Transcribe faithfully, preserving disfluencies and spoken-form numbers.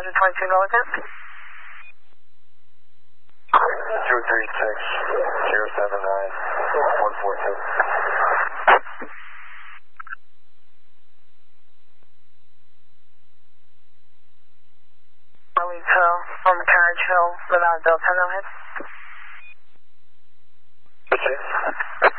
Roger, twenty-two Milligan. two three six zero seven nine one four two. Marlene Hill, from Carriage Hill, without Delta, no hit. What's it?